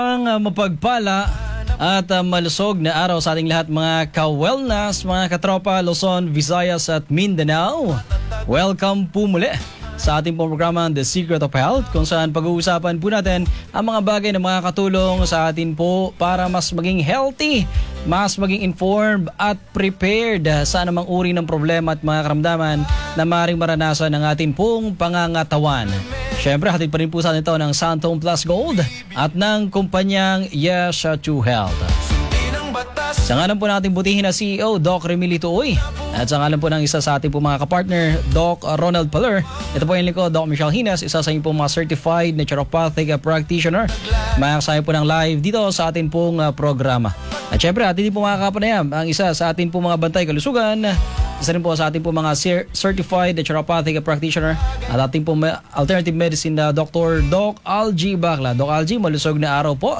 Ang mapagpala at malusog na araw sa ating lahat mga ka-wellness, mga katropa Luzon, Visayas at Mindanao. Welcome po muli sa ating programa The Secret of Health, kung saan pag-uusapan po natin ang mga bagay na makakatulong sa atin po para mas maging healthy, mas maging informed at prepared sa anumang uri ng problema at mga karamdaman na maaaring maranasan ng ating pong pangangatawan. Siyempre, hatid pa rin po sa atin ito ng Santone Plus Gold at ng kumpanyang Yes to Health. Sa ngalan po natin butihin na CEO, Doc Remilito Uy. At sa ngalan po ng isa sa ating po mga kapartner, Doc Ronald Paler. Ito po yung lingkod, Doc Michelle Hinas, isa sa inyo po mga certified naturopathic practitioner. Makakasaya po ng live dito sa ating pong programa. At syempre, atin din po mga kapanayam, ang isa sa ating po mga bantay kalusugan. Isa rin po sa ating po mga certified naturopathic practitioner at ating po alternative medicine na Dr. Doc Algie Bacla. Doc Algie, malusog na araw po.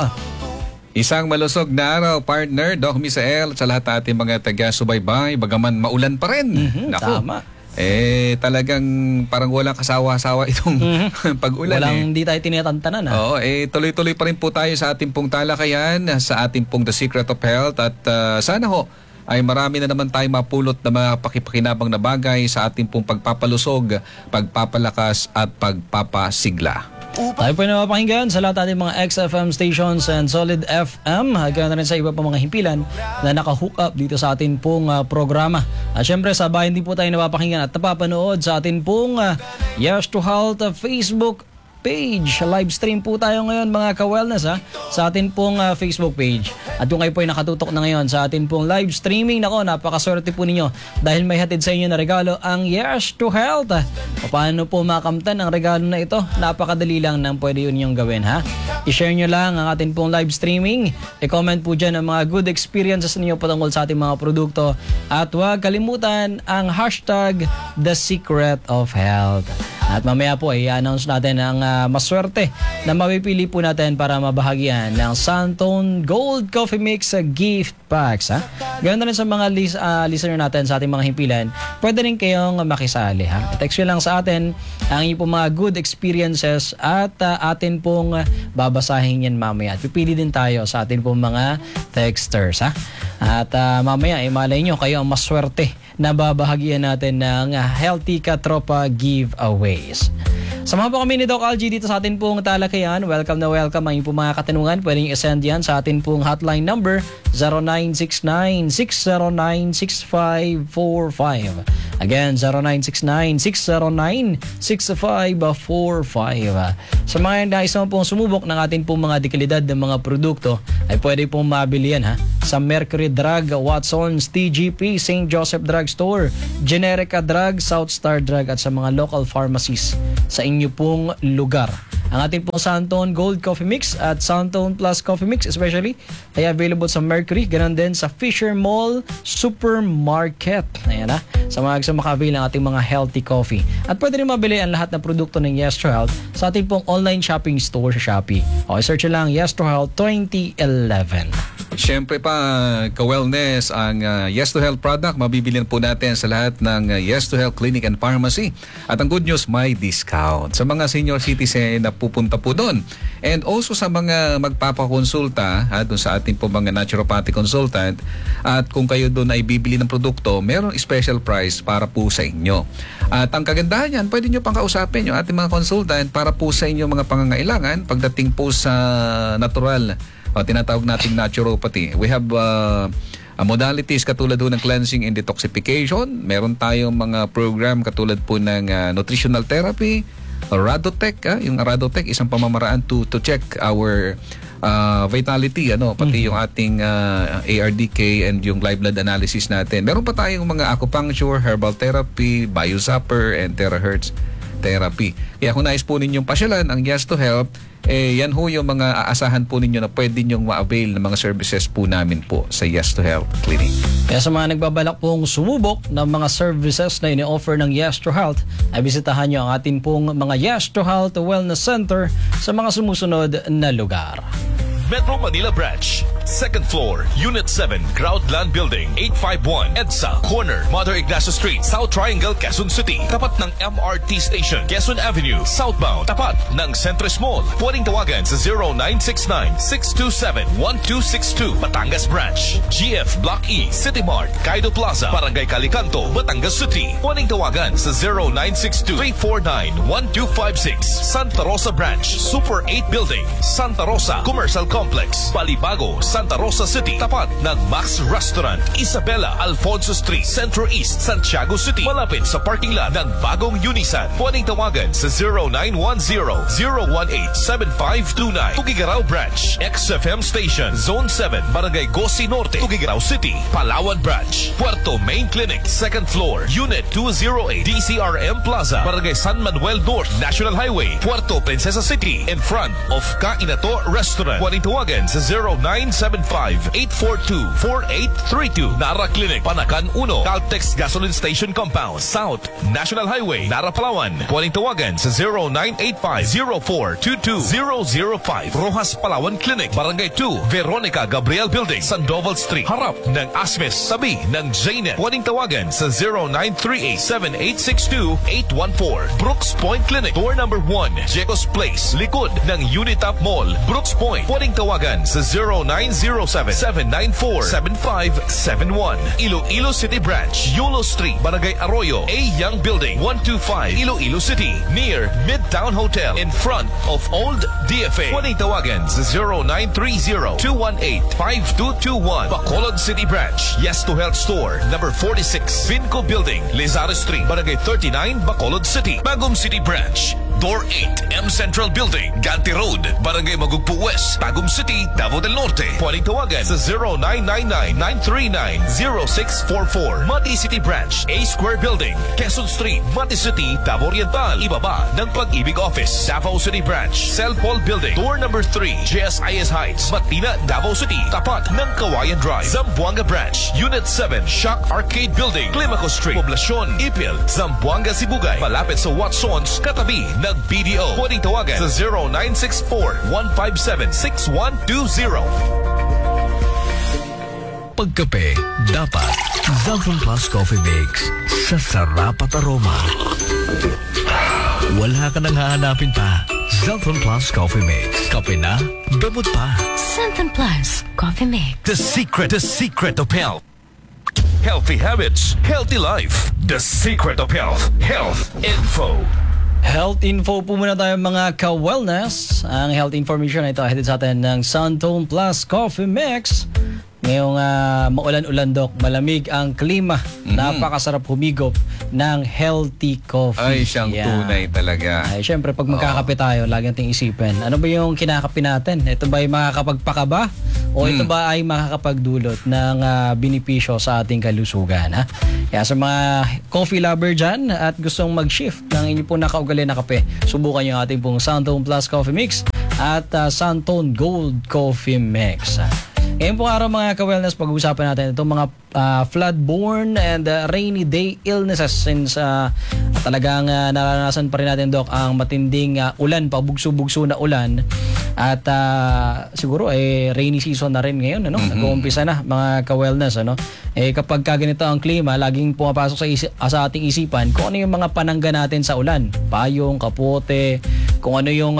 Isang malusog na araw, partner, Doc Misael, sa lahat ating mga taga-subaybay, bagaman maulan pa rin. Tama. Talagang parang walang kasawa-sawa itong pag-ulan. Walang di tayo tinatantanan. Oo, tuloy-tuloy pa rin po tayo sa ating pong talakayan, sa ating pong The Secret of Health at sana ho, ay marami na naman tayo mapulot na mga pakipakinabang na bagay sa ating pong pagpapalusog, pagpapalakas at pagpapasigla. Tayo po ay napapakinggan sa lahat ating mga XFM stations and Solid FM. Hanggang na rin sa iba pa mga himpilan na naka-hook up dito sa ating pong programa. At syempre sa bayan din po tayo napapakinggan at napapanood sa ating pong Yes to Health Facebook page. Live stream po tayo ngayon mga ka-wellness sa atin pong Facebook page. At kung kayo po ay nakatutok na ngayon sa atin pong live streaming, nako, napakaswerte po ninyo dahil may hatid sa inyo na regalo ang Yes to Health. Paano po makamtan ang regalo na ito? Napakadali lang nang pwede yun yung gawin I-share nyo lang ang atin pong live streaming. I-comment po dyan ang mga good experiences ninyo patungkol sa ating mga produkto. At huwag kalimutan ang hashtag The Secret of Health. At mamaya po i-announce natin ang maswerte na mapipili po natin para mabahagian ng Santone Gold Coffee Mix gift packs. Ganoon na rin sa mga listener natin sa ating mga himpilan, pwede rin kayong makisali. Text nyo lang sa atin ang inyong mga good experiences at atin pong babasahin yan mamaya. At pipili din tayo sa atin pong mga texters. At mamaya, malay nyo, kayo ang maswerte na babahagian natin ng Healthy Katropa giveaways. Samahan po kami ni Doc Algie dito sa atin pong talakayan. Welcome na welcome ang inyong mga katanungan. Pwede nyo i-send yan sa atin pong hotline number 0969-609-6545. Again, 0969-609-6545. Sa mga nais naman pong sumubok ng atin pong mga dekalidad ng mga produkto, ay pwede pong mabili yan sa Mercury Drug, Watson's, TGP, St. Joseph Drug Store, Generica Drug, South Star Drug at sa mga local pharmacies sa inyo pong lugar. Ang ating pong Santone Gold Coffee Mix at Santone Plus Coffee Mix especially ay available sa Mercury, ganun din sa Fisher Mall Supermarket. Ayan sa mga gusto maka-avail ng ating mga healthy coffee. At pwede rin mabili ang lahat ng produkto ng Yes to Health sa ating pong online shopping store sa Shopee. Okay, search lang Yes to Health 2011. Siyempre pa, ka-wellness, ang Yes to Health product, mabibilin po natin sa lahat ng Yes to Health Clinic and Pharmacy. At ang good news, may discount sa mga senior citizen na pupunta po doon. And also sa mga magpapakonsulta, doon sa ating po mga naturopathic consultant, at kung kayo doon ay bibili ng produkto, meron special price para po sa inyo. At ang kagandahan yan, pwede nyo pang kausapin yung ating mga consultant para po sa inyo mga pangangailangan pagdating po sa natural tinatawag nating naturopathy. We have modalities katulad po ng cleansing and detoxification. Meron tayong mga program katulad po ng nutritional therapy, Radotech. Yung Radotech, isang pamamaraan to check our vitality, pati yung ating ARDK and yung live blood analysis natin. Meron pa tayong mga acupuncture, herbal therapy, biozapper, and terahertz therapy. Kaya kung nais po ninyong pasyalan ang Yes to Health, yan ho yung mga aasahan po ninyo na pwede nyong ma-avail ng mga services po namin po sa Yes to Health Clinic. Kaya sa mga nagbabalak pong sumubok ng mga services na ini-offer ng Yes to Health, ay bisitahan nyo ang ating pong mga Yes to Health Wellness Center sa mga sumusunod na lugar. Metro Manila Branch, Second floor, Unit 7, Groundland Building, 851 EDSA, corner, Mother Ignacio Street, South Triangle, Quezon City. Tapat ng MRT Station, Quezon Avenue, southbound. Tapat ng Centris Mall. Pwedeng tawagan sa 0969-627-1262. Batangas Branch, GF Block E, City Mart, Kaido Plaza, Barangay Calicanto, Batangas City. Pwedeng tawagan sa 0962-349-1256. Santa Rosa Branch, Super 8 Building, Santa Rosa Commercial Complex, Balibago, Santa Rosa City. Tapat ng Max Restaurant, Isabela, Alfonso Street, Centro East, Santiago City. Malapit sa parking lot ng bagong Unisan. Pwedeng tawagan sa 0910-018-7529. Tugigaraw Branch, XFM Station, Zone 7, Barangay Gosi Norte, Tugigaraw City. Palawan Branch, Puerto Main Clinic, second floor, Unit 208, DCRM Plaza, Barangay San Manuel North, National Highway, Puerto Princesa City, in front of Kainato Restaurant. Pwedeng tawagan sa 0975-842-4832. Nara Clinic, Panakan 1, Caltex Gasoline Station Compound, South, National Highway, Nara, Palawan. Pwedeng tawagan sa 0985-0422-005. Rojas Palawan Clinic, Barangay 2, Veronica Gabriel Building, Sandoval Street, harap ng Asmes, tabi ng JNet. Pwedeng tawagan sa 0938-7862-814. Brooks Point Clinic, door number 1, Jecos Place, likod ng Unitap Mall, Brooks Point. Pwedeng tawagan sa 0907-794-7571. Iloilo City Branch, Yulo Street, Barangay Arroyo, A. Young Building, 125, Iloilo City, near Midtown Hotel, in front of Old DFA. Pwedeng tawagan sa 0930-218-5221. Bacolod City Branch, Yes to Health Store, number 46, Vinco Building, Lizares Street, Barangay 39, Bacolod City. Bagong City Branch, Door 8, M Central Building, Ganti Road, Barangay Magugpo West, Tagum City, Davao del Norte. Pwedeng tawagan sa 0999-939-0644. Mati City Branch, A Square Building, Quezon Street, Mati City, Davao Oriental. Ibaba ng Pag-ibig Office, Davao City Branch, Cell Paul Building, door number 3, JSIS Heights, Matina, Davao City. Tapat ng Kawayan Drive, Zamboanga Branch, Unit 7, Shock Arcade Building, Climaco Street, Poblacion, Ipil, Zamboanga, Sibugay. Malapit sa Watsons, katabi ng BDO. Pwedeng tawagan sa 0964-157-6120. Pagkape, dapat Zalton Plus Coffee Mix sa sarap at aroma. Wala ka nang hahanapin pa. Zalton Plus Coffee Mix. Kape na, gamot pa. Zalton Plus Coffee Mix. The secret of health. Healthy habits, healthy life. The secret of health. Health info. Health info po muna tayo mga ka-wellness. Ang health information na ito headed sa atin ng Zalton Plus Coffee Mix. Ngayong maulan-ulan, Dok, malamig ang klima. Napakasarap humigop ng healthy coffee. Ay, siyang tunay talaga. Ay, syempre, pag magkakape tayo, lagi nating isipin, ano ba yung kinakape natin? Ito ba ay makakapagpakaba? O ito ba ay makakapagdulot ng benepisyo sa ating kalusugan? Ha? Kaya sa mga coffee lover dyan at gustong mag-shift ng inyo po nakaugali na kape, subukan yung ating pong Zalton Plus Coffee Mix at Zalton Gold Coffee Mix. Ngayon po araw mga ka-wellness, pag-uusapan natin itong mga flood-borne and rainy day illnesses since talagang naranasan pa rin natin, Doc, ang matinding ulan, pabugso-bugso na ulan at siguro rainy season na rin ngayon, ano? Nag-uumpisa na mga ka-wellness, ano? Kapag ganito ang klima, laging pumapasok sa ating isipan kung ano yung mga panangga natin sa ulan, payong, kapote, kung ano yung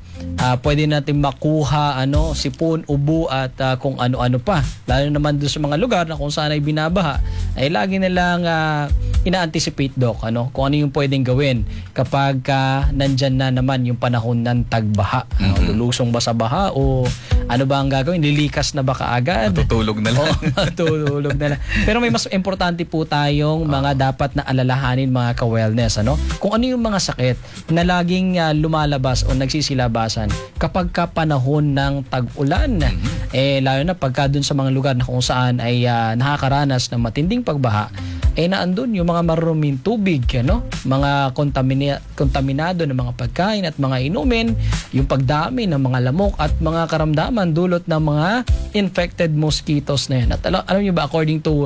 pwede natin makuha, sipon, ubo at kung ano-ano pa. Lalo naman doon sa mga lugar na kung saan ay binabaha, ay lagi nilang ina-anticipate, Doc, kung ano yung pwedeng gawin kapag nandyan na naman yung panahon ng tagbaha. Lulusong ba sa baha o ano ba ang gagawin? Lilikas na ba kaagad? Matutulog na lang. Matutulog na lang. Pero may mas importante po tayong mga dapat na alalahanin, mga ka-wellness. Kung ano yung mga sakit na laging lumalabas o nagsisilabasan kapag panahon ng tag-ulan. Lalo na pagka dun sa mga lugar na kung saan ay nakakaranas ng matinding pagbaha, naandun yung mga maruming tubig, mga kontaminado ng mga pagkain at mga inumin, yung pagdami ng mga lamok at mga karamdaman dulot ng mga infected mosquitoes na yan. At alam nyo ba, according to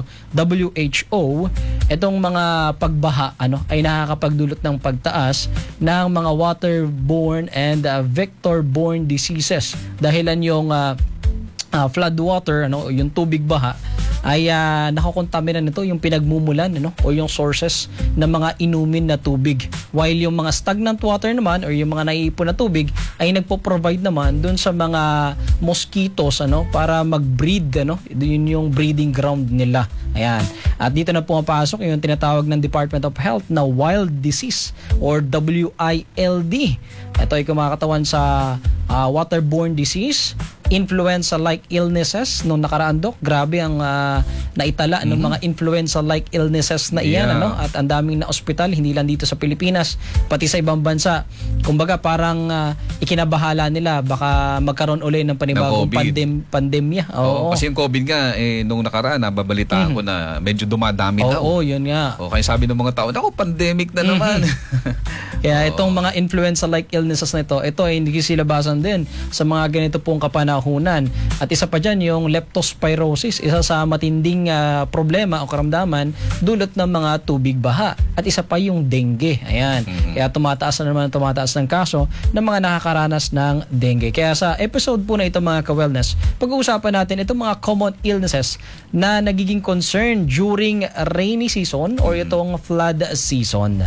WHO, itong mga pagbaha ay nakakapagdulot ng pagtaas ng mga waterborne and vector-borne diseases. Dahilan yung flood water, yung tubig baha, ay nakokontamina nito yung pinagmumulan o yung sources ng mga inumin na tubig. While yung mga stagnant water naman or yung mga naiipon na tubig ay nagpo-provide naman dun sa mga mosquitoes para mag-breed. Yun yung breeding ground nila. Ayan. At dito na pumapasok yung tinatawag ng Department of Health na wild disease or WILD. Ito ay kumakatawan sa waterborne disease, influenza-like illnesses nung nakaraan, Dok. Grabe ang naitala ng mga influenza-like illnesses na iyan. Yeah. At ang daming na ospital, hindi lang dito sa Pilipinas, pati sa ibang bansa. Kumbaga parang ikinabahala nila baka magkaroon uli ng panibagong pandemya. Oo. Kasi yung COVID nga, nung nakaraan, nababalitaan ko na medyo dumadami daw. Oo, yun nga. Kaya sabi ng mga tao, naku, pandemic na naman. Kaya itong mga influenza-like illnesses na ito ay hindi silabasan din sa mga ganito pong kapanahunan. At isa pa dyan yung leptospirosis, isa sa matinding problema o karamdaman dulot ng mga tubig baha. At isa pa yung dengue. Ayan. Kaya tumataas ng kaso ng mga nakakaranas ng dengue. Kaya sa episode po na ito mga ka-wellness, pag-uusapan natin itong mga common illnesses na nagiging concern during rainy season or itong flood season.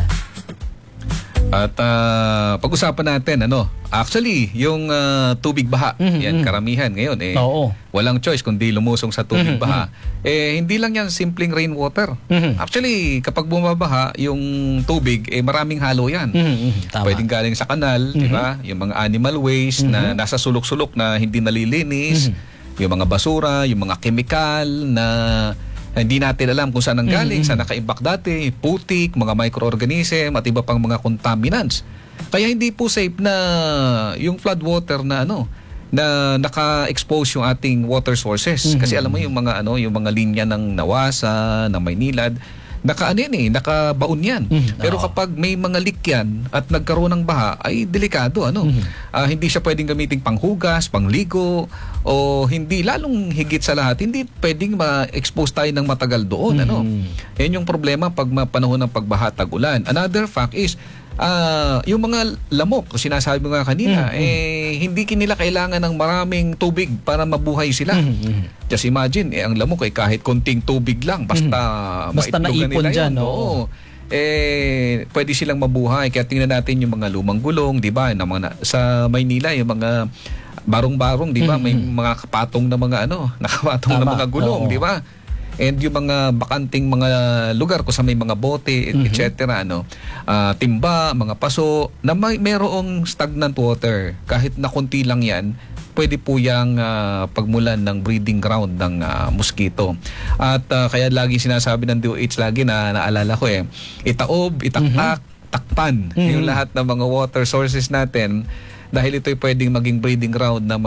At pag-usapan natin, actually, yung tubig baha, yan, karamihan ngayon, walang choice kundi lumusong sa tubig baha. Hindi lang yan simpleng rainwater. Actually, kapag bumabaha, yung tubig, maraming halo yan. Tama. Pwedeng galing sa kanal, di ba? Yung mga animal waste na nasa sulok-sulok na hindi nalilinis, yung mga basura, yung mga chemical na hindi natin alam kung saan nanggaling, saan nakaimbak dati, putik, mga microorganism at iba pang mga contaminants. Kaya hindi po safe na yung flood water na na naka-expose yung ating water sources. Kasi alam mo yung mga yung mga linya ng Nawasa, ng Maynilad, nakabaon yan. Pero kapag may mga leak yan at nagkaroon ng baha, ay delikado. Hindi siya pwedeng gamitin panghugas, pangligo, o hindi, lalong higit sa lahat, hindi pwedeng ma-expose tayo ng matagal doon. Yan yung problema pag panahon ng pagbaha, tag-ulan. Another fact is, yung mga lamok, sinasabi mo nga kanina, hindi nila kailangan ng maraming tubig para mabuhay sila. Just imagine, ang lamok kahit konting tubig lang, basta naipon dyan. Pwede silang mabuhay. Kaya tingnan natin yung mga lumang gulong, di ba? Sa Maynila, yung mga barong-barong, di ba? May mga kapatong na mga nakapatong na mga gulong, di ba? And yung mga bakanting mga lugar kung sa may mga bote, etc. Timba, mga paso, na mayroong stagnant water. Kahit na konti lang yan, pwede po yung pagmulan ng breeding ground ng mosquito. At kaya lagi sinasabi ng DOH lagi na naalala ko itaob, itaktak, takpan. Yung lahat ng mga water sources natin dahil ito'y pwedeng maging breeding ground ng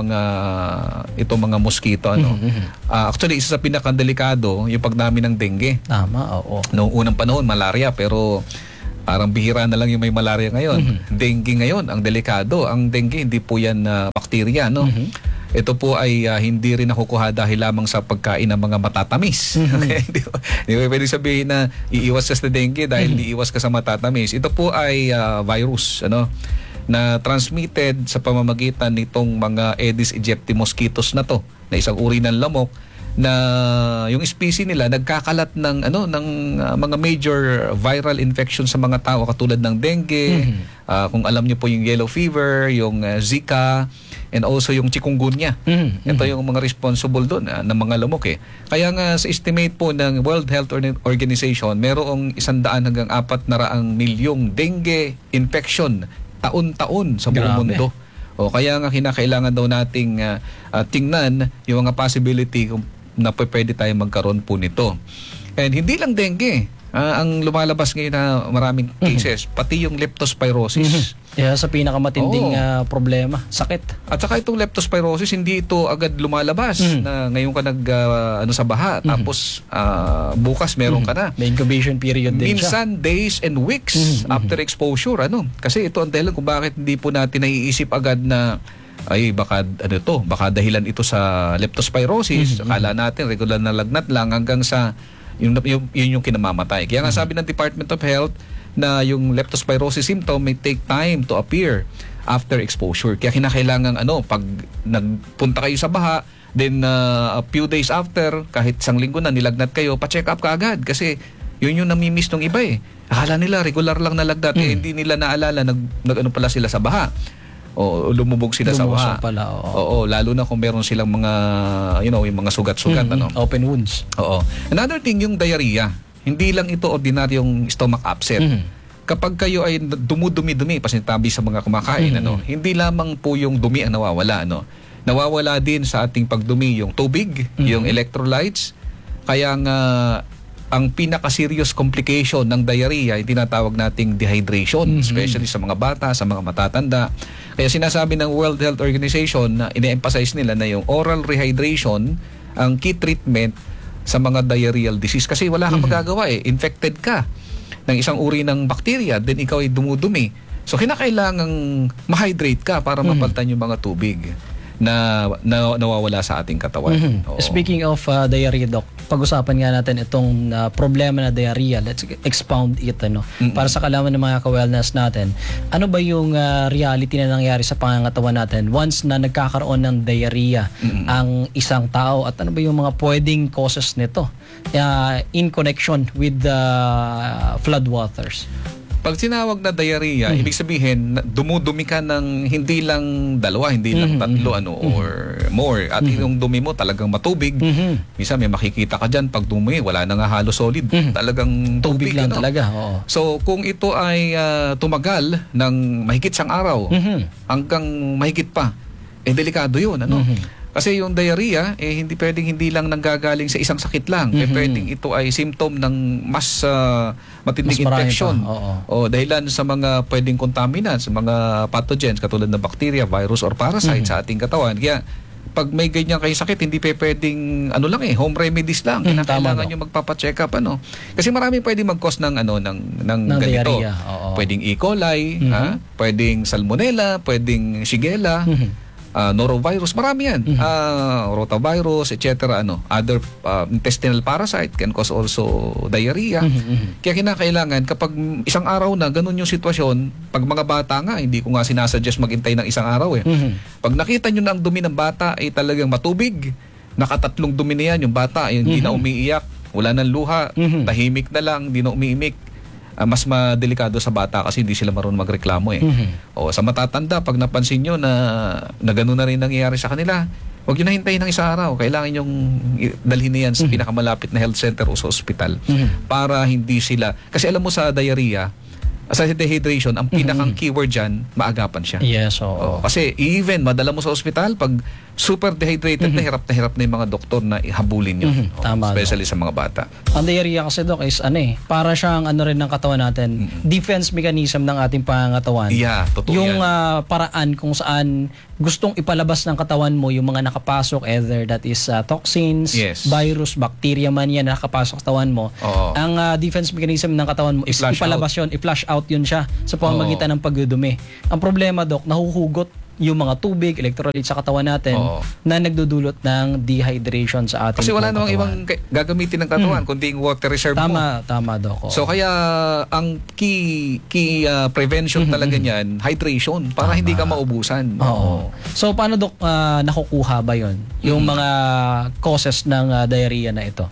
mga mosquito. Actually, isa sa pinakadelikado yung pagdami ng dengue. Tama, oo. Noong unang panahon, malaria, pero parang bihira na lang yung may malaria ngayon. Dengue ngayon, ang delikado. Ang dengue, hindi po yan bakterya, Ito po ay hindi rin nakukuha dahil lamang sa pagkain ng mga matatamis. Okay? Hindi mo pwede sabihin na iiwas ka sa dengue dahil iiwas ka sa matatamis. Ito po ay virus, na transmitted sa pamamagitan nitong mga Aedes aegypti mosquitoes na na isang uri ng lamok na yung species nila nagkakalat ng mga major viral infection sa mga tao katulad ng dengue, kung alam niyo po yung yellow fever, yung Zika, and also yung chikungunya. Ito yung mga responsible doon ng mga lamok. Kaya nga sa estimate po ng World Health Organization, merong 100 hanggang 400 milyong dengue infection taon-taon sa buong mundo. Kaya nga kinakailangan daw nating tingnan yung mga possibility kung na pwede tayo magkaroon po nito. And hindi lang dengue. Ang lumalabas ngayon na maraming cases, pati yung leptospirosis. Sa pinakamatinding problema, sakit. At saka itong leptospirosis, hindi ito agad lumalabas na ngayon ka sa baha, tapos bukas meron ka na. May incubation period din siya. Minsan, days and weeks after exposure. Kasi ito ang dahilan kung bakit hindi po natin naiisip agad na baka dahilan ito sa leptospirosis. Akala natin regular na lagnat lang hanggang sa yun yung kinamamatay. Kaya nga sabi ng Department of Health na yung leptospirosis symptom may take time to appear after exposure. Kaya kinakailangan pag nagpunta kayo sa baha, Then a few days after, kahit isang linggo na nilagnat kayo, pa-check up ka agad kasi yun yung namimiss ng iba eh. Akala nila regular lang na lagnat, hindi nila naalala nag-ano pala sila sa baha. O lumubog sila sa baha. Pala, Oo, lalo na kung meron silang mga yung mga sugat-sugat ano. Open wounds. Oo. Another thing yung diarrhea. Hindi lang ito ordinaryong stomach upset. Kapag kayo ay dumudumi-dumi, pasintabi sa mga kumakain, hindi lamang po yung dumi ang nawawala, nawawala din sa ating pagdumi yung tubig, yung electrolytes. Kaya nga, ang pinaka-serious complication ng diarrhea ay tinatawag nating dehydration, especially sa mga bata, sa mga matatanda. Kaya sinasabi ng World Health Organization na ine-emphasize nila na yung oral rehydration ang key treatment sa mga diarrheal disease. Kasi wala kang magagawa eh. Infected ka ng isang uri ng bacteria, then ikaw ay dumudumi. So kinakailangang ma-hydrate ka para mapalitan yung mga tubig na nawawala sa ating katawan. Oo. Speaking of diarrhea, Doc, pag-usapan nga natin itong problema na diarrhea. Let's expound it, para sa kalaman ng mga ka-wellness natin. Ano ba yung reality na nangyari sa pangangatawan natin once na nagkakaroon ng diarrhea ang isang tao, at ano ba yung mga pwedeng causes nito in connection with the floodwaters? Pag sinawag na diarrhea, ibig sabihin, dumudumi ka ng hindi lang dalawa, hindi lang tatlo, or more. At yung dumi mo talagang matubig. Minsan may makikita ka dyan, pag dumi, wala na nga halos solid. Talagang tubig lang talaga. Oo. So, kung ito ay tumagal ng mahigit siyang araw, hanggang mahigit pa, delikado yun, Kasi yung diarrhea, hindi pwedeng hindi lang nanggagaling sa isang sakit lang. Pwedeng ito ay symptom ng mas matinding infection. O dahilan sa mga pwedeng contaminants, mga pathogens katulad ng bacteria, virus, or parasite sa ating katawan. Kaya pag may ganyan kayo sakit, hindi pwedeng home remedies lang. Kailangan nyo magpapa-check up Kasi marami pwedeng mag-cause ng ganito. Diarrhea. Pwedeng E. coli, pwedeng salmonella, pwedeng shigella, norovirus, marami yan. Rotavirus, etc. Other intestinal parasite can cause also diarrhea. Kaya kinakailangan kapag isang araw na ganun yung sitwasyon, pag mga bata nga, hindi ko nga sinasuggest maghintay ng isang araw Pag nakita nyo na ang dumi ng bata ay talagang matubig, nakatatlong dumi na yan, yung bata ay hindi na umiiyak, wala nang luha, tahimik na lang, hindi na umiimik, mas madelikado sa bata kasi hindi sila marunong magreklamo O sa matatanda, pag napansin nyo na gano'n na rin nangyayari sa kanila, huwag nyo na hintayin ng isang araw. Kailangan yung dalhin na yan sa pinakamalapit na health center o sa ospital para hindi sila, kasi alam mo sa diarrhea, sa dehydration, ang pinakang keyword dyan, maagapan siya. Yes, oo. Kasi even madala mo sa ospital, pag super dehydrated na hirap na yung mga doktor na ihabulin yun. Tama, especially sa mga bata. Ang diarrhea kasi, Doc, is para siyang rin ng katawan natin, defense mechanism ng ating pangangatawan. Yeah, totoo yung yan. paraan kung saan gustong ipalabas ng katawan mo yung mga nakapasok, either that is toxins, virus, bacteria man yan nakapasok sa katawan mo. Ang defense mechanism ng katawan mo is ipalabas yun, i-flush out yun siya sa pamamagitan ng pagdudumi. Ang problema, Doc, nahuhugot yung mga tubig, electrolytes sa katawan natin na nagdudulot ng dehydration sa ating kasi wala namang katawan. ibang gagamitin ng katawan kundi yung water reserve mo. Tama, Doc. So kaya ang key prevention talaga niyan, hydration, para hindi ka maubusan. So paano, Doc, nakukuha ba yon yung mga causes ng diarrhea na ito?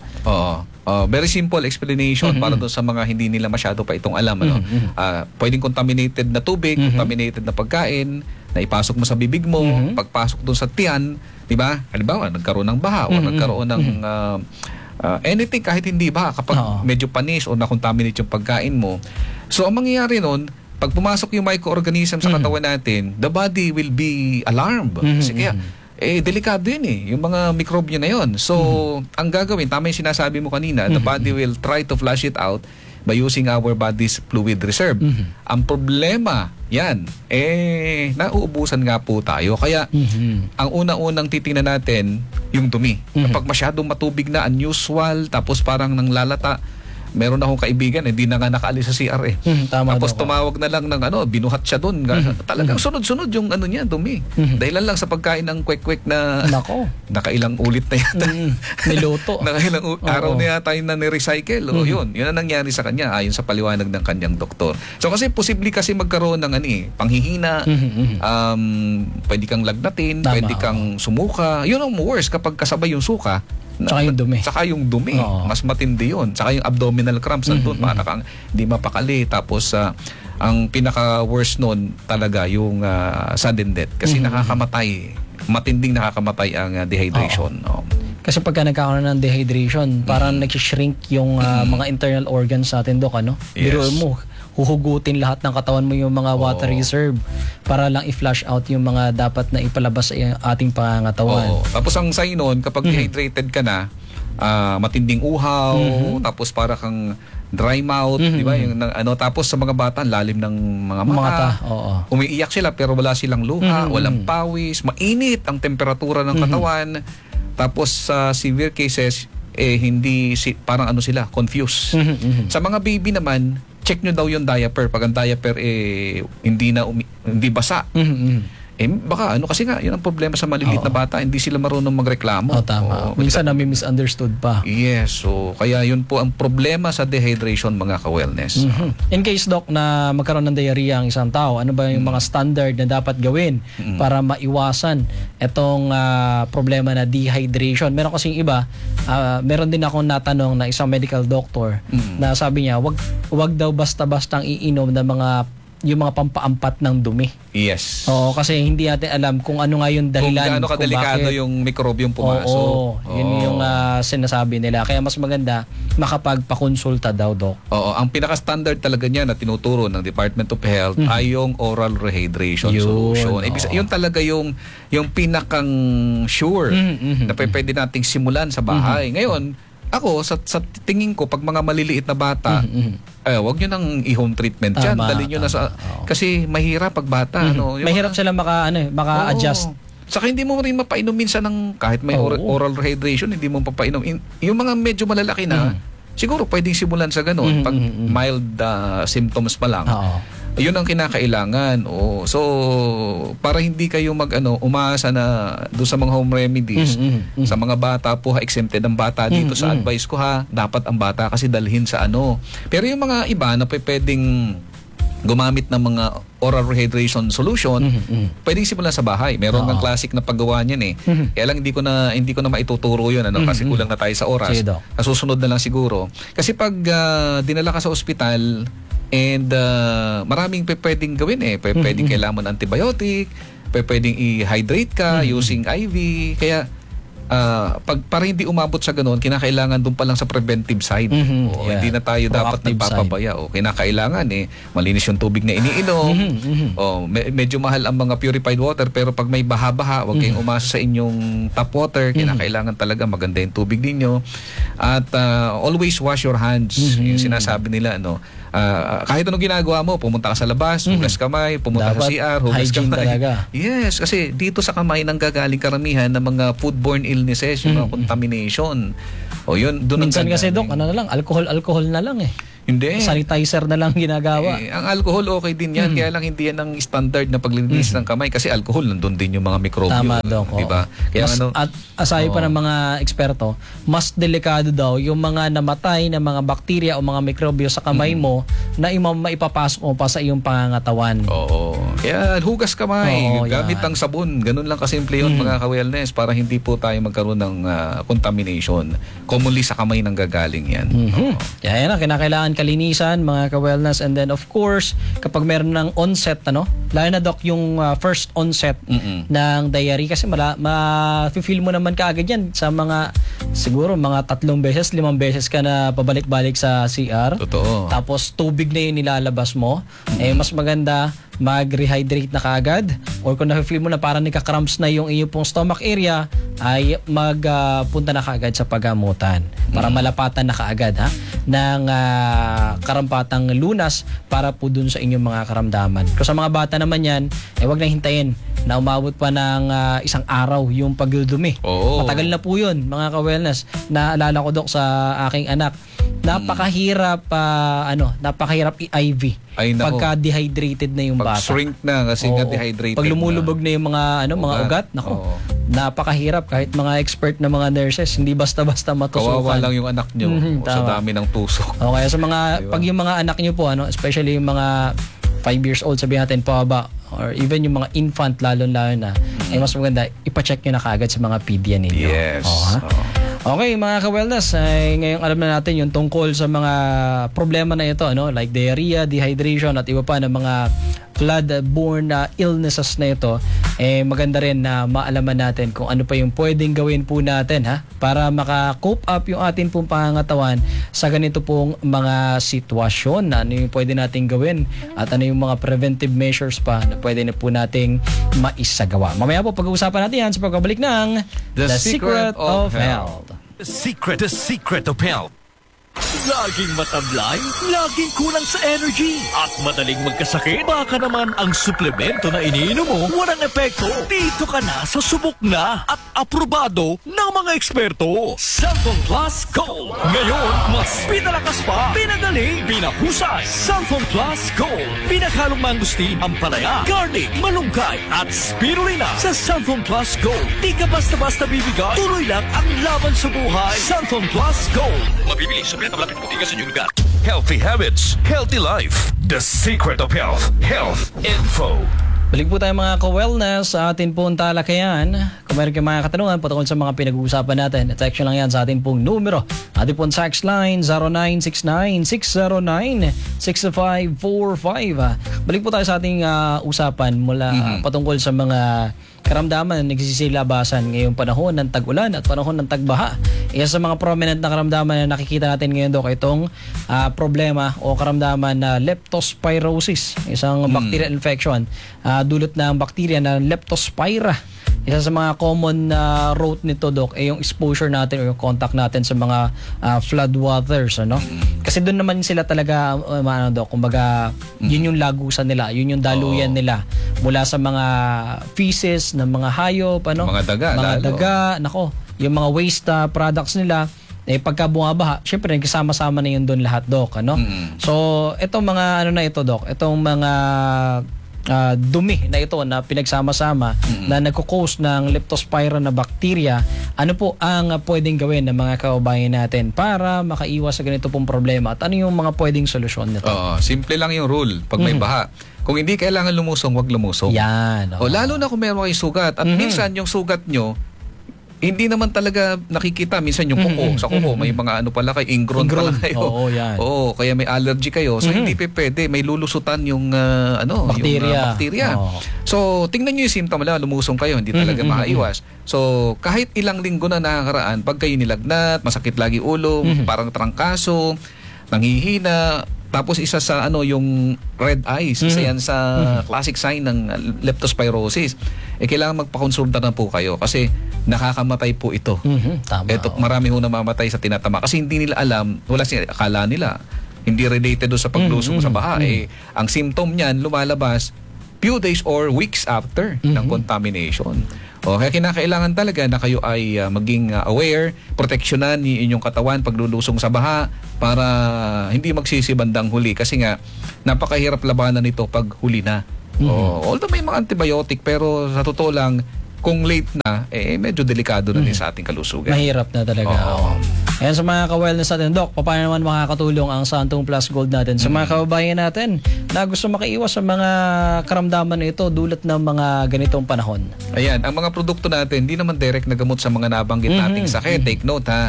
Very simple explanation para doon sa mga hindi nila masyado pa itong alam. Pwedeng contaminated na tubig, contaminated na pagkain, na ipasok mo sa bibig mo, pagpasok doon sa tiyan, di ba? Halimbawa, nagkaroon ng baha o nagkaroon ng anything kahit hindi baha, kapag medyo panis o na-contaminate yung pagkain mo. So, ang mangyayari nun, pag pumasok yung microorganism sa katawan natin, the body will be alarmed. Kasi kaya, delikado yun yung mga mikrobyo na yun. So, ang gagawin, tama yung sinasabi mo kanina, the body will try to flush it out by using our body's fluid reserve. Ang problema, yan, nauubusan nga po tayo. Kaya, ang una-unang titingnan natin, yung dumi. Kapag masyadong matubig na, unusual, tapos parang nanglalata, meron akong kaibigan, hindi na nga nakaalis sa CR eh. Tama Tapos daw. tumawag na lang ng binuhat siya doon. Talagang sunod-sunod yung niya, dumi. Dahilan lang sa pagkain ng kwek-kwek na Nako. nakailang ulit na yata. Niluto. Nakailang araw na yata yun na ni-recycle. Yun ang nangyari sa kanya ayon sa paliwanag ng kanyang doktor. So kasi posible kasi magkaroon ng panghihina, pwede kang lagnatin, Tama, pwede kang sumuka. Yun ang worst kapag kasabay yung suka. Tsaka yung dumi. Tsaka yung dumi. Oo. Mas matindi yun. Tsaka yung abdominal cramps nandun. Para kang di mapakali. Tapos ang pinaka-worst nun talaga yung sudden death. Kasi nakakamatay. Matinding nakakamatay ang dehydration. Oo. Kasi pagka nagkakaroon ng dehydration, parang nag-shrink yung mga internal organs natin, Dok, ano? Yes. Biro mo, huhugutin lahat ng katawan mo yung mga water reserve para lang i-flush out yung mga dapat na ipalabas sa ating pangangatawan. Oo. Tapos ang sign nun, kapag dehydrated ka na, matinding uhaw, tapos para kang dry mouth, di ba? Yung tapos sa mga bata, lalim ng mga mata. Oo. Umiiyak sila pero wala silang luha, walang pawis, mainit ang temperatura ng katawan. Tapos sa severe cases, hindi parang sila, confused. Sa mga baby naman, check nyo daw yung diaper. Pag ang diaper hindi basa. Baka kasi nga, yun ang problema sa maliliit na bata, hindi sila marunong magreklamo. Tama. Minsan misunderstood pa. Yes, so kaya yun po ang problema sa dehydration, mga ka-wellness. In case, Doc, na magkaroon ng diarrhea ang isang tao, ano ba yung mga standard na dapat gawin para maiwasan itong problema na dehydration? Meron kasing iba, meron din akong natanong na isang medical doctor na sabi niya, wag daw basta-bastang iinom ng yung mga pampaampat ng dumi. Yes. Oo, kasi hindi natin alam kung ano nga yung Kung dahilan. gaano kadelikado bakit. yung mikrobyong pumasok. Yun yung sinasabi nila. Kaya mas maganda makapagpakonsulta daw, Doc. Oo, ang pinaka-standard talaga niya na tinuturo ng Department of Health ay yung oral rehydration solution. Yun talaga yung pinakang sure na pwede nating simulan sa bahay. Ngayon, ako, sa tingin ko, pag mga maliliit na bata, wag nyo nang i-home treatment dyan. Dali nyo na sa... Kasi mahirap pag bata. Mahirap sila maka-adjust. Saka hindi mo rin mapainom minsan ng kahit may oral rehydration, hindi mo papainom. Yung mga medyo malalaki na, siguro pwedeng simulan sa ganun. Pag mild symptoms pa lang. Yun ang kinakailangan. So, para hindi kayo umaasa na doon sa mga home remedies, sa mga bata po, exempted ang bata dito sa advice ko dapat ang bata kasi dalhin sa Pero yung mga iba na pwedeng gumamit ng mga oral rehydration solution, pwedeng simulan sa bahay. Meron ng classic na paggawa niyan eh. Kaya lang hindi ko na maituturo yun kasi kulang na tayo sa oras. Sige, Doc. Nasusunod na lang siguro. Kasi pag dinala ka sa ospital, and maraming pwedeng gawin eh. Pwedeng kailangan mo ng antibiotic, pwedeng i-hydrate ka using IV. Kaya para hindi umabot sa ganoon, kinakailangan doon pa lang sa preventive side. Hindi na tayo dapat Proactive nagpapabaya. Kinakailangan malinis yung tubig na iniinom. Medyo mahal ang mga purified water, pero pag may baha-baha, huwag kayong umasa sa inyong tap water. Kinakailangan talaga maganda yung tubig ninyo. At always wash your hands. Yung sinasabi nila, kahit anong ginagawa mo, pumunta ka sa labas, hugas kamay, pumunta Dapat sa CR, hugas hygiene kamay. talaga. Yes, kasi dito sa kamay nanggagaling karamihan ng mga foodborne illnesses, yung mga contamination. Yun, doon Minsan kasi, Doc, alcohol na lang eh. Hindi. Sanitizer na lang ginagawa. Ang alcohol okay din yan, kaya lang hindi yan ang standard na paglilinis ng kamay kasi alcohol nandun din yung mga mikrobyo. Tama, Doc. Diba? Kaya At aside pa ng mga eksperto, mas delikado daw yung mga namatay na mga bakterya o mga mikrobyo sa kamay mo na maipapasok mo pa sa iyong pangangatawan. Oo. Kaya hugas kamay, Oo, gamit ang sabon. Ganun lang kasimple yun, mga ka-wellness, para hindi po tayo magkaroon ng contamination. Commonly sa kamay nang gagaling yan. Kaya yan, kinakailangan kalinisan, mga ka-wellness. And then of course, kapag meron ng onset, lalo na, Doc, yung first onset ng diarrhea, kasi ma-feel mo naman kaagad yan sa siguro mga 3 beses, 5 beses ka na pabalik-balik sa CR. Totoo. Tapos tubig na yung nilalabas mo. Mas maganda mag-rehydrate na kaagad, or kung na-feel mo na parang nagka-cramps na yung iyong pong stomach area, ay magpunta na kaagad sa paggamutan para malapatan na kaagad ng karampatang lunas para po dun sa inyong mga karamdaman. Kung sa mga bata naman yan, wag na hintayin na umabot pa ng isang araw yung pagdudumi. Oo. Matagal na po yun, mga ka-wellness. Naalala ko, Dok, sa aking anak, napakahirap i-IV. Ay, nako. Pagka dehydrated na yung Pag bata. shrink na kasi nga Oo. dehydrated Pag lumulubog na yung mga mga ugat, nako. Oo. Napakahirap kahit mga expert na mga nurses, hindi basta-basta matusukan. Kawawa lang yung anak nyo sa tama. dami ng tusok. Okay, sa mga Diba? pag yung mga anak niyo po especially yung mga 5 years old sabihin natin pababa or even yung mga infant lalo na ay mas maganda ipa-check niyo na kaagad sa mga pedia ninyo. Yes. Oo, ha? Oo. Okay, mga ka-wellness, ay ngayong alam na natin yung tungkol sa mga problema na ito, like diarrhea, dehydration at iba pa na mga blood-borne illnesses na ito, maganda rin na maalaman natin kung ano pa yung pwedeng gawin po natin para maka-cope up yung atin pong pangangatawan sa ganito pong mga sitwasyon. Ano yung pwede nating gawin at ano yung mga preventive measures pa na pwede na po nating maisagawa. Mamaya po pag-uusapan natin yan sa pagkabalik ng The Secret of Health. The secret of health. Laging matablay, laging kulang sa energy, at madaling magkasakit. Baka naman ang suplemento na iniinom mo walang epekto. Dito ka na sa subok na at aprobado ng mga eksperto. Cellphone Plus Gold. Ngayon, mas pinalakas pa, pinadali, pinahusay. Cellphone Plus Gold. Pinaghalong mangustin, ampalaya, garlic, malunggay, at spirulina. Sa Cellphone Plus Gold, di ka basta-basta bibigay. Tuloy lang ang laban sa buhay. Cellphone Plus Gold. Mabibili sa malapit butika sa inyong lugar. Healthy habits, healthy life. The secret of health. Health info. Balik po tayo mga ka-wellness sa atin pong talakayan. Kung meron kayong mga katanungan patungkol sa mga pinag-uusapan natin, text lang yan sa atin pong numero. Atin pong text line 0969-609-6545. Balik po tayo sa ating usapan mula patungkol sa mga karamdaman na nagsisilabasan ngayong panahon ng tag-ulan at panahon ng tagbaha. Isa sa mga prominent na karamdaman na nakikita natin ngayon, Dok, itong problema o karamdaman na leptospirosis, isang bacterial infection dulot ng bacteria na Leptospira. Isa sa mga common route nito, Dok, ay yung exposure natin o yung contact natin sa mga flood waters, Kasi doon naman sila talaga, Dok, kumbaga, yun yung lagusan nila, yun yung daluyan nila mula sa mga feces ng mga hayop, Mga daga, mga lalo. daga, yung mga waste products nila, pagka bumabaha, syempre nagkasama-sama na yun doon lahat, Dok, So, itong mga na ito, Dok, itong mga dumi na ito na pinagsama-sama na nagko-cause ng Leptospira na bacteria, ano po ang pwedeng gawin ng mga kababayan natin para makaiwas sa ganito pong problema at ano yung mga pwedeng solusyon nito? Simple lang yung rule pag may baha. Kung hindi kailangan lumusong, wag lumusong. Yan. O lalo na kung meron kayong sugat. At minsan yung sugat nyo, hindi naman talaga nakikita. Minsan yung kuko, sa kuko, may mga pala kayo, ingron pala kayo. Oo, yan. Oo, kaya may allergy kayo. So hindi pwede, may lulusutan yung Bacteria. yung bacteria. Oo. So tingnan niyo yung symptom, lumusong kayo, hindi talaga makaiwas. So kahit ilang linggo na nakakaraan, pag kayo nilagnat, masakit lagi ulo, parang trangkaso, nanghihina, tapos isa sa yung red eyes, isa yan sa classic sign ng leptospirosis. Kailangan magpakonsulta na po kayo kasi nakakamatay po ito. Tama. Ito, marami ho namamatay sa tinatama kasi hindi nila alam, akala nila hindi related doon sa paglusong sa baha. Ang symptom niyan lumalabas few days or weeks after ng contamination. Kaya kinakailangan talaga na kayo ay maging aware, proteksyonan yung inyong katawan pag lulusong sa baha para hindi magsisibandang huli kasi nga napakahirap labanan nito pag huli na. Although may mga antibiotic pero sa totoo lang kung late na, medyo delikado na din sa ating kalusugan. Mahirap na talaga. Oo. Ayan sa mga ka-wellness natin, Doc, paano naman makakatulong ang Santong Plus Gold natin sa mga kababayan natin na gusto makaiwas sa mga karamdaman na ito dulot ng mga ganitong panahon? Ayan, ang mga produkto natin, hindi naman direct na gamot sa mga nabanggit nating sakit. Take note ha.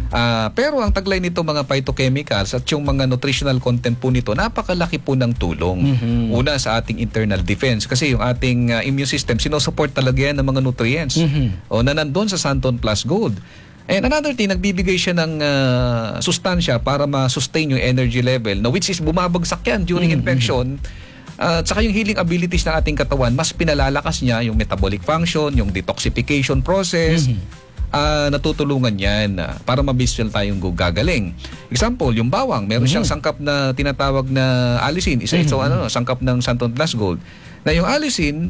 Pero ang taglay nito mga phytochemicals at yung mga nutritional content po nito, napakalaki po ng tulong. Una sa ating internal defense kasi yung ating immune system, sinusupport talaga yan ng mga nutrients na nandun sa Santon Plus Gold. And another thing, nagbibigay siya ng sustansya para ma-sustain yung energy level na which is bumabagsak yan during infection. At saka yung healing abilities ng ating katawan, mas pinalalakas niya yung metabolic function, yung detoxification process. Natutulungan yan para mabis tayong gagaling. Example, yung bawang, meron siyang sangkap na tinatawag na allicin. Isa ito, sangkap ng Santon Plus Gold. Na yung allicin,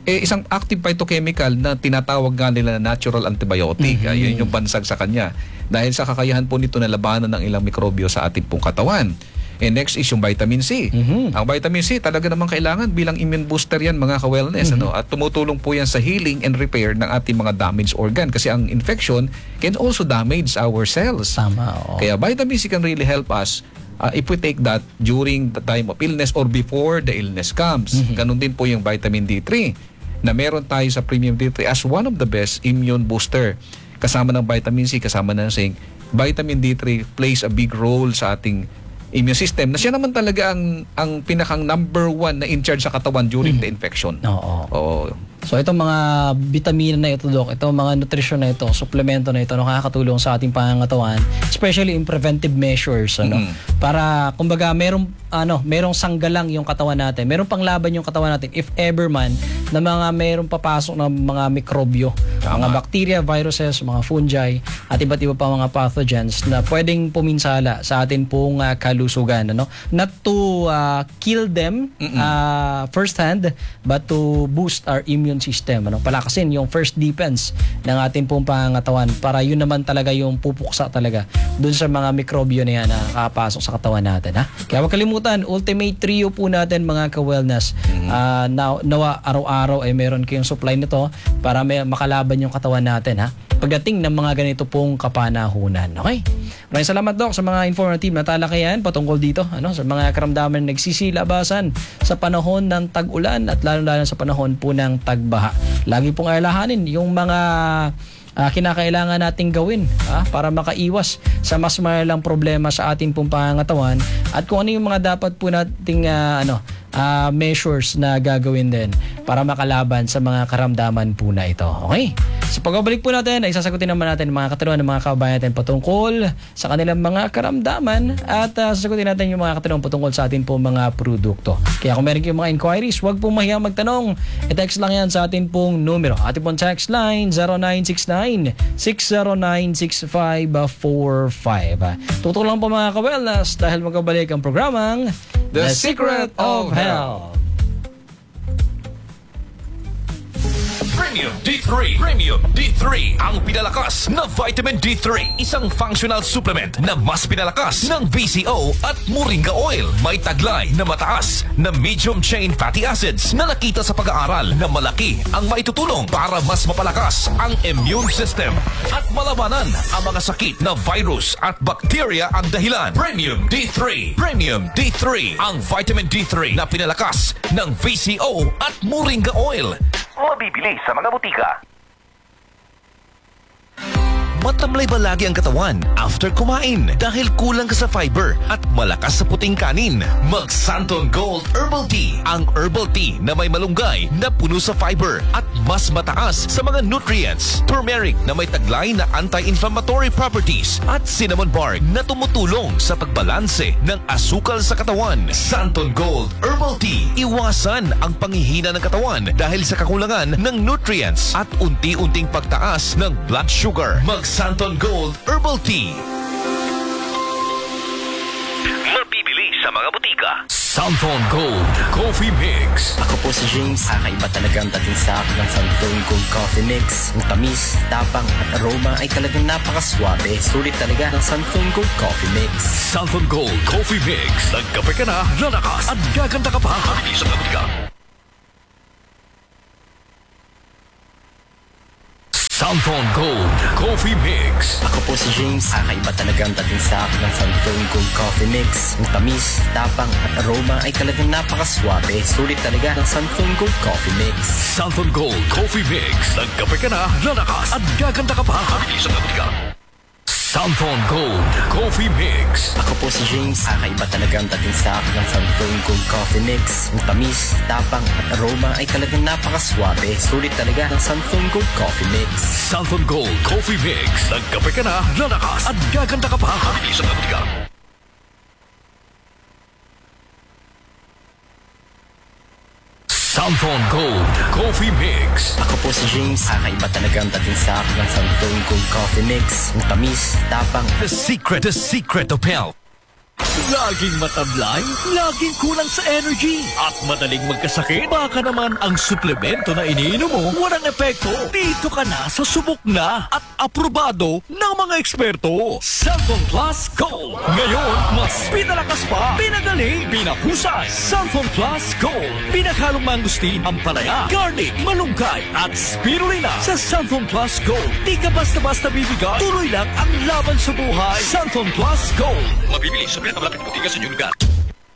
isang active phytochemical na tinatawag nga nila na natural antibiotic. Yun yung bansag sa kanya. Dahil sa kakayahan po nito na labanan ng ilang mikrobyo sa ating pong katawan. And next is yung vitamin C. Ang vitamin C talaga naman kailangan bilang immune booster yan mga ka-wellness. At tumutulong po yan sa healing and repair ng ating mga damaged organ. Kasi ang infection can also damage our cells. Tama, oo. Kaya vitamin C can really help us if we take that during the time of illness or before the illness comes. Ganun din po yung vitamin D3 na meron tayo sa premium D3 as one of the best immune booster. Kasama ng vitamin C, kasama ng zinc. Vitamin D3 plays a big role sa ating immune system na siya naman talaga ang pinakang number 1 na in charge sa katawan during the infection. Oo. So itong mga vitamina na ito, Doc, itong mga nutrition na ito, suplemento na ito, nakakatulong sa ating pangangatawan, especially in preventive measures, para kumbaga merong sanggalang yung katawan natin, merong panglaban yung katawan natin if ever man na merong papasok na mga mikrobyo, mga bacteria, viruses, mga fungi at iba't iba pa mga pathogens na pwedeng puminsala sa atin pong kalusugan, not to kill them first hand but to boost our immune system, palakasin yung first defense ng ating pong pangangatawan para yun naman talaga yung pupuksa talaga dun sa mga mikrobyo na yan na nakapasok sa katawan natin, Kaya huwag kalimutan, ultimate trio po natin mga ka-wellness. Nawa araw-araw ay meron kayong supply nito para makalaban yung katawan natin, pagdating ng mga ganito pong kapanahunan. Okay? Maraming salamat, Doc, sa mga informative na talakayan patungkol dito, sa mga karamdaman na nagsisilabasan sa panahon ng tag-ulan at lalo-lalo sa panahon po ng tagbaha. Lagi pong alalahanin yung mga kinakailangan nating gawin para makaiwas sa mas malalang problema sa ating pong pangangatawan at kung ano yung mga dapat po nating measures na gagawin din para makalaban sa mga karamdaman po na ito. Okay? So pagbabalik po natin ay sasagutin naman natin mga katanungan ng mga kababayan natin patungkol sa kanilang mga karamdaman at sasagutin natin yung mga katanungan patungkol sa atin po mga produkto. Kaya kung meron kayong mga inquiries, huwag pong mahiyang magtanong. I-text lang yan sa atin pong numero. Ating pong text line 0969-609-6545. Tutok lang po mga ka-wellness dahil magkabalik ang programang The Secret of Health. Premium D3. Premium D3. Ang pinalakas na vitamin D3. Isang functional supplement na mas pinalakas ng VCO at Moringa Oil. May taglay na mataas na medium chain fatty acids na nakita sa pag-aaral na malaki ang maitutulong para mas mapalakas ang immune system at malabanan ang mga sakit na virus at bacteria ang dahilan. Premium D3. Premium D3. Ang vitamin D3 na pinalakas ng VCO at Moringa Oil. Mabibili sa mga butika. Matamlay ba lagi ang katawan after kumain dahil kulang ka sa fiber at malakas sa puting kanin? Mag Santon Gold Herbal Tea. Ang herbal tea na may malunggay na puno sa fiber at mas mataas sa mga nutrients. Turmeric na may taglay na anti-inflammatory properties at cinnamon bark na tumutulong sa pagbalanse ng asukal sa katawan. Santon Gold Herbal Tea. Iwasan ang panghihina ng katawan dahil sa kakulangan ng nutrients at unti-unting pagtaas ng blood sugar. Mag Santon Gold Herbal Tea. Mabibili sa mga butika. Santon Gold Coffee Mix. Ako po si James. Kakaiba talaga ang dating sa akin ng Santon Gold Coffee Mix. Ang tamis, tapang at aroma ay talagang napakaswabe. Sulit talaga ng Santon Gold Coffee Mix. Santon Gold Coffee Mix. Nagkape ka na, lalakas at gaganda ka pa. Mabibili sa mga butika. Santon Gold Coffee Mix. Ako po si James. Kakaiba talaga ang dating sa akin ng Santon Gold Coffee Mix. Ang tamis, tapang at aroma ay talagang napakaswabe. Sulit talaga ng Santon Gold Coffee Mix. Santon Gold Coffee Mix. Nagkape ka na, lalakas at gaganda ka pa. Mabibili sa mga butika. Santon Gold Coffee Mix. Ako po si James. Kakaiba talaga ang dating sa akin ng Santon Gold Coffee Mix. Ang tamis, tapang at aroma ay talagang napakaswabe. Sulit talaga ng Santon Gold Coffee Mix. Santon Gold Coffee Mix. Nagkape ka na, lalakas at gaganda ka pa. Mabibili sa mga butika. Santon Gold Coffee Mix. Ako po si James. Kakaiba talaga ang dating sa akin ng Santon Gold Coffee Mix. Ang tamis, tapang The secret of health. Laging matablay, laging kulang sa energy, at madaling magkasakit. Baka naman ang suplemento na iniinom mo walang epekto. Dito ka na sa subok na at aprobado ng mga eksperto. Cellphone Plus Gold. Ngayon, mas pinalakas pa, pinagaling, pinahusay. Cellphone Plus Gold. Pinaghalong mangustin, ampalaya, garlic, malunggay, at spirulina. Sa Cellphone Plus Gold, di ka basta-basta bibigay. Tuloy lang ang laban sa buhay. Cellphone Plus Gold. Mabibili sa pinakamalapit butika sa inyong lugar.